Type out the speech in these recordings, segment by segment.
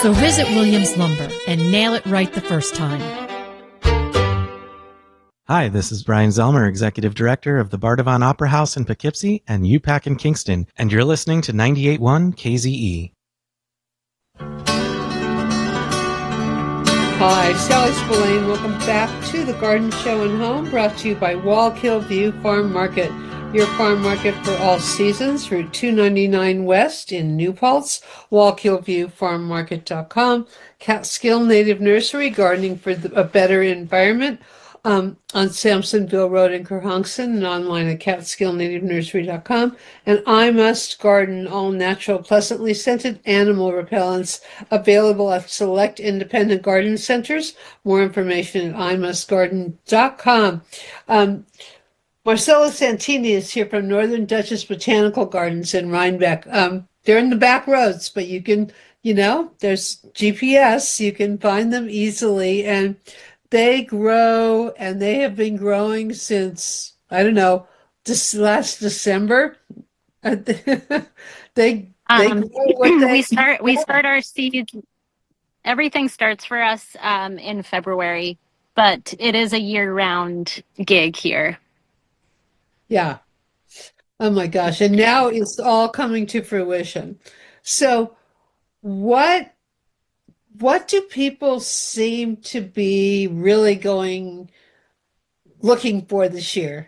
So visit Williams Lumber and nail it right the first time. Hi, this is Brian Zelmer, Executive Director of the Bardavon Opera House in Poughkeepsie and UPAC in Kingston, and you're listening to 98.1 KZE. Hi, Sally Spillane. Welcome back to the Garden Show and Home, brought to you by Wallkill View Farm Market, your farm market for all seasons, Route 299 West in New Paltz, wallkillviewfarmmarket.com, Catskill Native Nursery, gardening for a better environment, on Samsonville Road in Kerhonkson, and online at catskillnativenursery.com. And I Must Garden, all natural, pleasantly scented animal repellents, available at select independent garden centers. More information at imustgarden.com. Marcella Santini is here from Northern Duchess Botanical Gardens in Rhinebeck. They're in the back roads, but you can, there's GPS, you can find them easily, and they grow, and they have been growing since, I don't know, this last December. they grow we start our seed. Everything starts for us in February, but it is a year-round gig here. Yeah. Oh my gosh. And now it's all coming to fruition. So what do people seem to be really looking for this year?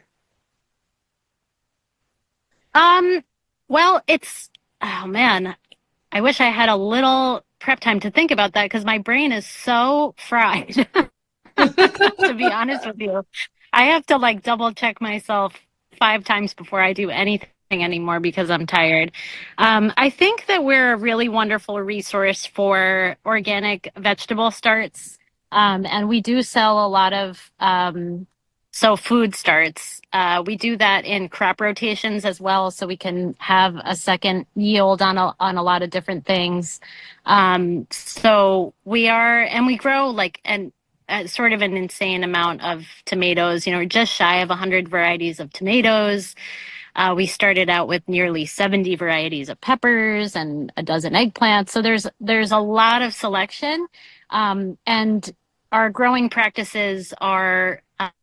Well, oh man, I wish I had a little prep time to think about that because my brain is so fried. To be honest with you, I have to double check myself 5 times before I do anything anymore because I'm tired. I think that we're a really wonderful resource for organic vegetable starts. And we do sell a lot of food starts. We do that in crop rotations as well, so we can have a second yield on a lot of different things. So we grow sort of an insane amount of tomatoes, just shy of 100 varieties of tomatoes. We started out with nearly 70 varieties of peppers and a dozen eggplants. So there's a lot of selection. And our growing practices are,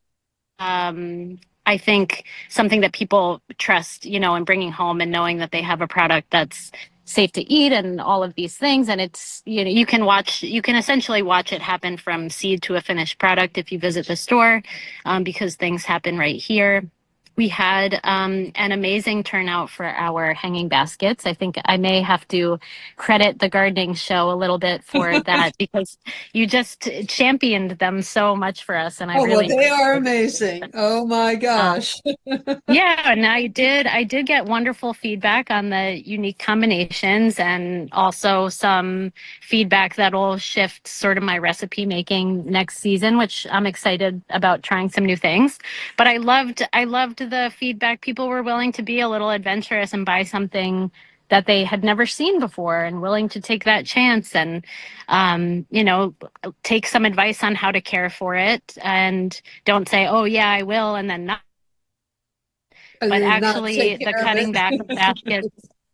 I think, something that people trust, in bringing home and knowing that they have a product that's safe to eat and all of these things. And it's, you can essentially watch it happen from seed to a finished product if you visit the store, because things happen right here. We had an amazing turnout for our hanging baskets. I think I may have to credit the gardening show a little bit for that because you just championed them so much for us. And they are amazing. Oh my gosh. Yeah, and I did get wonderful feedback on the unique combinations and also some feedback that'll shift sort of my recipe making next season, which I'm excited about trying some new things. But I loved the feedback. People were willing to be a little adventurous and buy something that they had never seen before and willing to take that chance and, take some advice on how to care for it and don't say, oh yeah, I will, and then not. But actually the cutting back of baskets,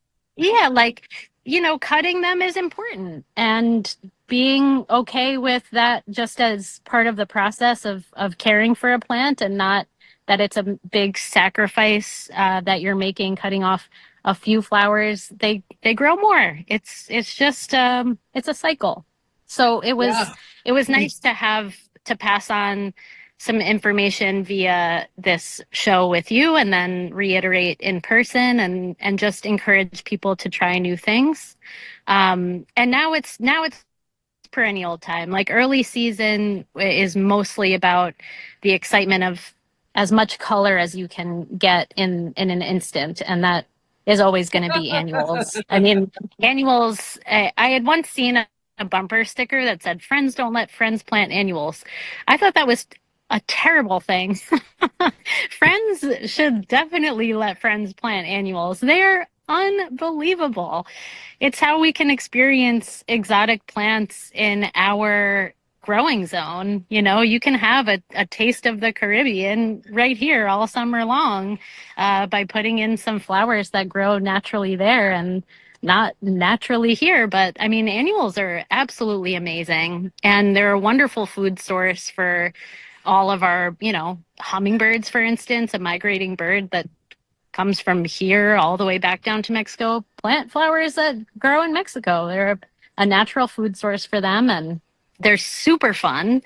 cutting them is important and being okay with that just as part of the process of caring for a plant and not that it's a big sacrifice that you're making cutting off a few flowers. They grow more. It's just it's a cycle. So it was nice to pass on some information via this show with you and then reiterate in person and just encourage people to try new things. And now it's perennial time. Like early season is mostly about the excitement of as much color as you can get in an instant. And that is always going to be annuals. I mean, annuals, I had once seen a bumper sticker that said, "Friends don't let friends plant annuals." I thought that was a terrible thing. Friends should definitely let friends plant annuals. They're unbelievable. It's how we can experience exotic plants in our growing zone. You can have a taste of the Caribbean right here all summer long by putting in some flowers that grow naturally there. And not naturally here, but I mean, annuals are absolutely amazing. And they're a wonderful food source for all of our, hummingbirds, for instance, a migrating bird that comes from here all the way back down to Mexico. Plant flowers that grow in Mexico. They're a natural food source for them, and they're super fun.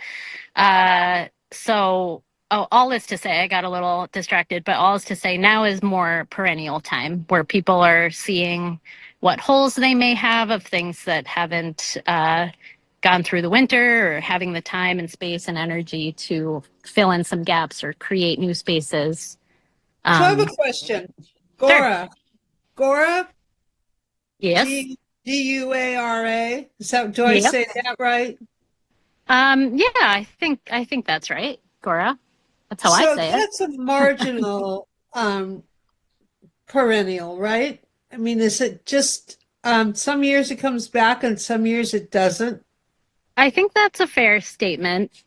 All is to say, I got a little distracted, but all is to say now is more perennial time where people are seeing what holes they may have of things that haven't gone through the winter, or having the time and space and energy to fill in some gaps or create new spaces. So I have a question. Gaura. Sure. Gaura? Yes. Guara? Do I Yep. say that right? Yeah, I think that's right, Gora. That's how I So say it. that's a marginal perennial, right? I mean, is it just some years it comes back and some years it doesn't? I think that's a fair statement.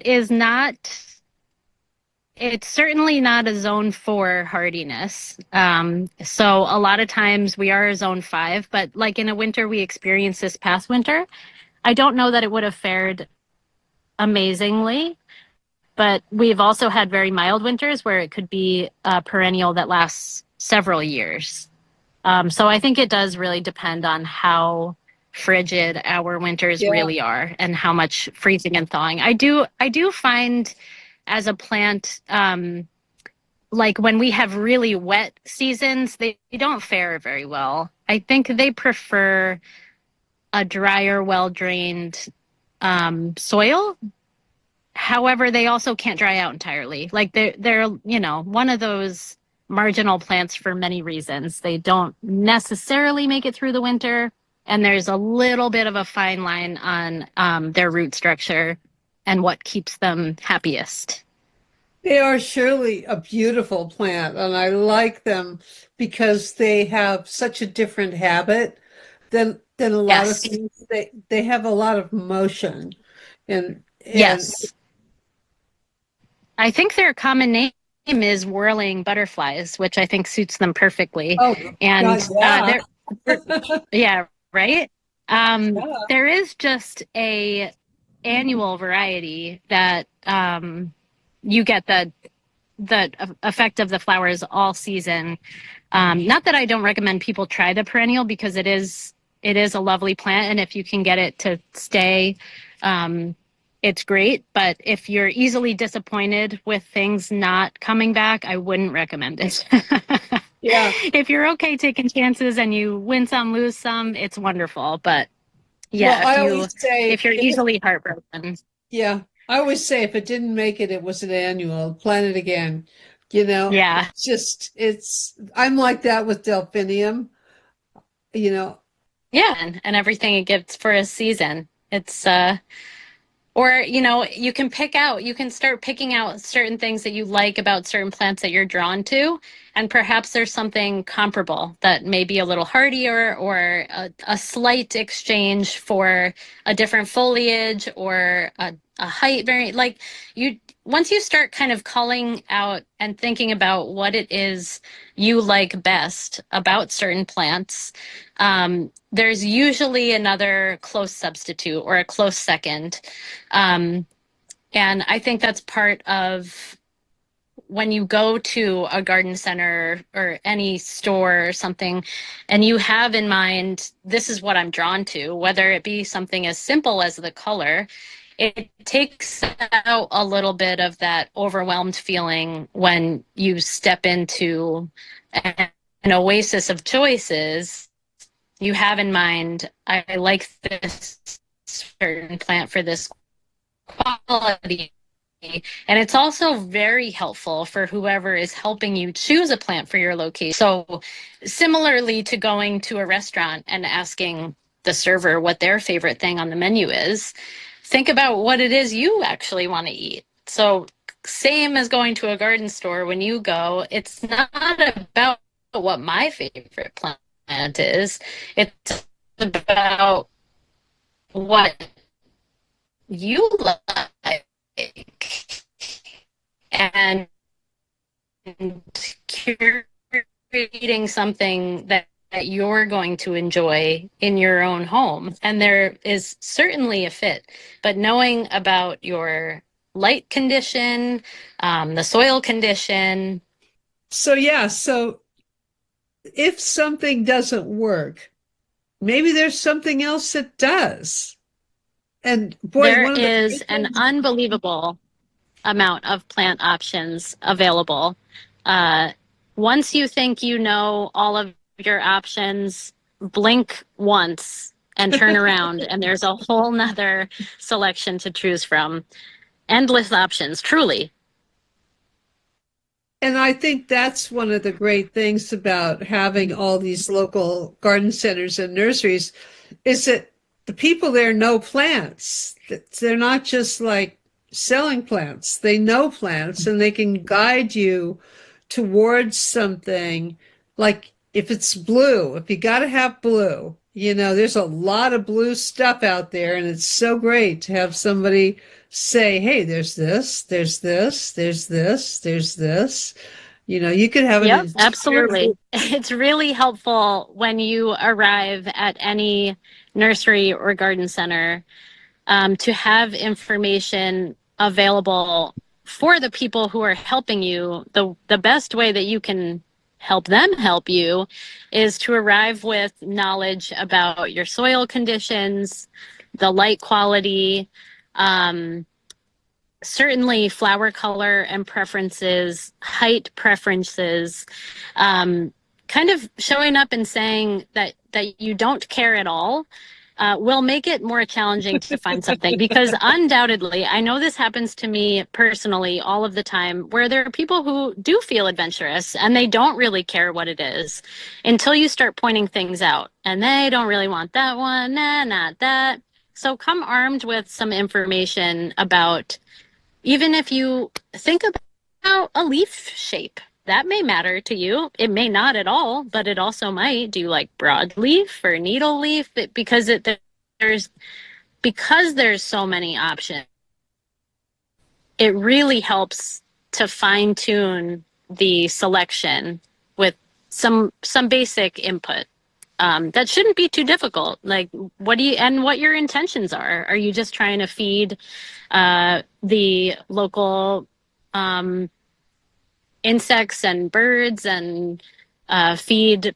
It's certainly not a zone 4 hardiness. So a lot of times we are a zone 5, but like in a winter we experienced this past winter, I don't know that it would have fared amazingly. But we've also had very mild winters where it could be a perennial that lasts several years. So I think it does really depend on how frigid our winters really are and how much freezing and thawing. I do find as a plant, like when we have really wet seasons, they don't fare very well. I think they prefer a drier, well-drained soil. However, they also can't dry out entirely. Like they're one of those marginal plants for many reasons. They don't necessarily make it through the winter, and there's a little bit of a fine line on their root structure and what keeps them happiest. They are surely a beautiful plant, and I like them because they have such a different habit than a lot of Yes. things. They have a lot of motion, and Yes. I think their common name is whirling butterflies, which I think suits them perfectly. oh And God, yeah, right. yeah. There is just a annual variety that you get the effect of the flowers all season. Not that I don't recommend people try the perennial, because it is a lovely plant, and if you can get it to stay, it's great. But if you're easily disappointed with things not coming back, I wouldn't recommend it. Yeah. If you're okay taking chances and you win some, lose some, it's wonderful. But yeah, Well, I always say if you're easily heartbroken. yeah, I always say if it didn't make it, it was an annual. Plant it again. You know, Yeah. I'm like that with delphinium. You know, Yeah, and everything it gives for a season. It's or you can start picking out certain things that you like about certain plants that you're drawn to, and perhaps there's something comparable that may be a little hardier, or a slight exchange for a different foliage or a height variant. Like once you start kind of calling out and thinking about what it is you like best about certain plants, there's usually another close substitute or a close second. And I think that's part of when you go to a garden center or any store or something, and you have in mind, this is what I'm drawn to, whether it be something as simple as the color, it takes out a little bit of that overwhelmed feeling when you step into an oasis of choices. You have in mind, I like this certain plant for this quality. And it's also very helpful for whoever is helping you choose a plant for your location. So similarly to going to a restaurant and asking the server what their favorite thing on the menu is, think about what it is you actually want to eat. So same as going to a garden store, when you go, it's not about what my favorite plant is. It's about what you like, and curating something that that you're going to enjoy in your own home. And there is certainly a fit, but knowing about your light condition, the soil condition. So if something doesn't work, maybe there's something else that does. And boy, there is an unbelievable amount of plant options available. Once you think you know all of your options, blink once and turn around, and there's a whole nother selection to choose from. Endless options, truly. And I think that's one of the great things about having all these local garden centers and nurseries is that the people there know plants. They're not just like selling plants. They know plants, and they can guide you towards something. Like if it's blue, if you got to have blue, there's a lot of blue stuff out there, and it's so great to have somebody say, hey, there's this, there's this, there's this, there's this. You could have an absolutely. It's really helpful when you arrive at any nursery or garden center to have information available for the people who are helping you. The best way that you can help them help you is to arrive with knowledge about your soil conditions, the light quality, certainly flower color and preferences, height preferences, kind of showing up and saying that you don't care at all will make it more challenging to find something. Because undoubtedly, I know this happens to me personally all of the time, where there are people who do feel adventurous and they don't really care what it is until you start pointing things out. And they don't really want that one, not that. So come armed with some information about, even if you think about a leaf shape, that may matter to you. It may not at all, but it also might. Do you like broadleaf or needle leaf? Because there's so many options, it really helps to fine tune the selection with some basic input. That shouldn't be too difficult. Like, what your intentions are. Are you just trying to feed the local insects and birds and feed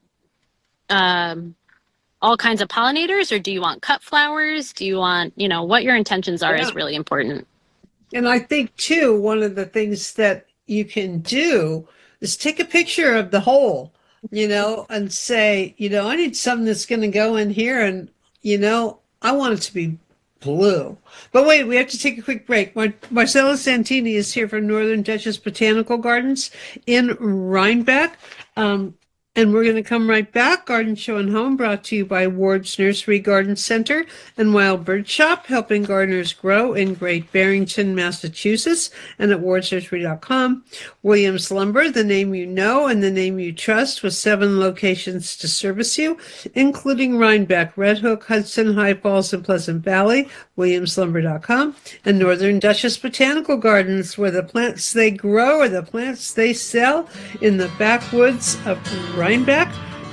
all kinds of pollinators, or do you want cut flowers? Do you want, what your intentions are is really important. And I think too, one of the things that you can do is take a picture of the hole, and say, I need something that's going to go in here, and, I want it to be blue. But wait, we have to take a quick break. Marcella Santini is here from Northern Duchess Botanical Gardens in Rhinebeck. And we're going to come right back. Garden Show and Home brought to you by Ward's Nursery Garden Center and Wild Bird Shop, helping gardeners grow in Great Barrington, Massachusetts, and at wardsnursery.com. Williams Lumber, the name you know and the name you trust, with 7 locations to service you, including Rhinebeck, Red Hook, Hudson, High Falls, and Pleasant Valley. WilliamsLumber.com. And Northern Duchess Botanical Gardens, where the plants they grow are the plants they sell, in the backwoods of Rhinebeck.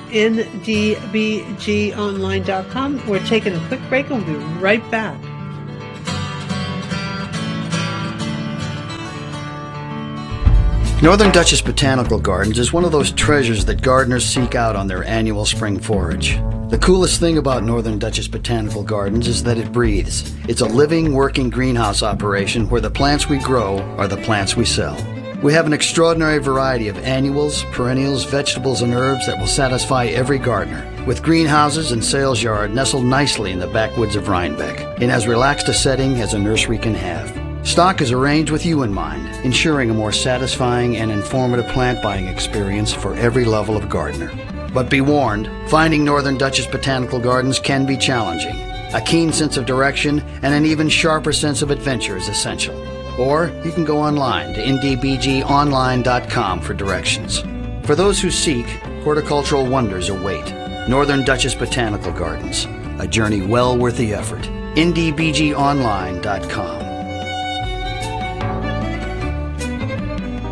ndbgonline.com. We're taking a quick break and we'll be right back. Northern Duchess Botanical Gardens is one of those treasures that gardeners seek out on their annual spring forage. The coolest thing about Northern Duchess Botanical Gardens is that it breathes. It's a living, working greenhouse operation where the plants we grow are the plants we sell. We have an extraordinary variety of annuals, perennials, vegetables, and herbs that will satisfy every gardener, with greenhouses and sales yard nestled nicely in the backwoods of Rhinebeck, in as relaxed a setting as a nursery can have. Stock is arranged with you in mind, ensuring a more satisfying and informative plant buying experience for every level of gardener. But be warned, finding Northern Duchess Botanical Gardens can be challenging. A keen sense of direction and an even sharper sense of adventure is essential. Or you can go online to ndbgonline.com for directions. For those who seek, horticultural wonders await. Northern Duchess Botanical Gardens, a journey well worth the effort. ndbgonline.com.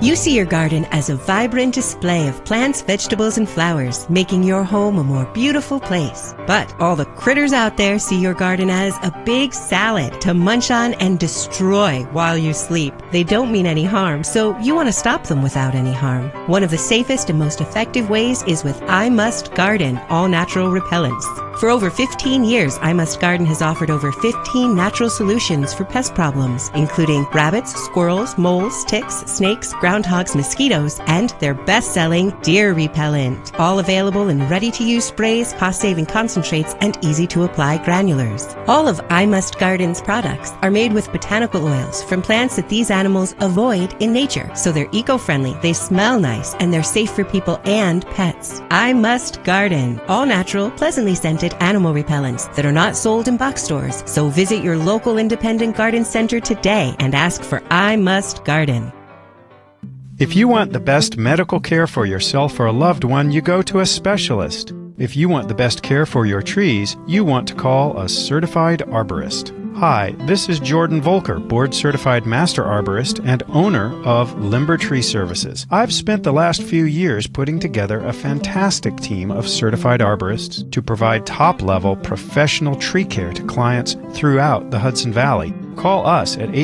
You see your garden as a vibrant display of plants, vegetables, and flowers, making your home a more beautiful place. But all the critters out there see your garden as a big salad to munch on and destroy while you sleep. They don't mean any harm, so you want to stop them without any harm. One of the safest and most effective ways is with I Must Garden all-natural repellents. For over 15 years, I Must Garden has offered over 15 natural solutions for pest problems, including rabbits, squirrels, moles, ticks, snakes, groundhogs, mosquitoes, and their best-selling deer repellent. All available in ready-to-use sprays, cost-saving concentrates, and easy-to-apply granulars. All of I Must Garden's products are made with botanical oils from plants that these animals avoid in nature, so they're eco-friendly, they smell nice, and they're safe for people and pets. I Must Garden. All-natural, pleasantly scented animal repellents that are not sold in box stores. So visit your local independent garden center today and ask for I Must Garden. If you want the best medical care for yourself or a loved one, you go to a specialist. If you want the best care for your trees, you want to call a certified arborist. Hi, this is Jordan Volker, board-certified master arborist and owner of Limber Tree Services. I've spent the last few years putting together a fantastic team of certified arborists to provide top-level professional tree care to clients throughout the Hudson Valley. Call us at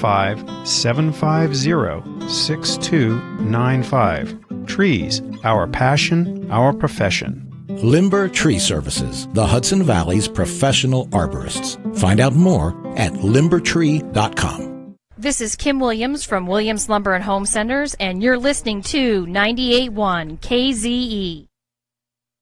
845-750-6295. Trees, our passion, our profession. Limber Tree Services, the Hudson Valley's professional arborists. Find out more at limbertree.com. This is Kim Williams from Williams Lumber and Home Centers, and you're listening to 98.1 KZE.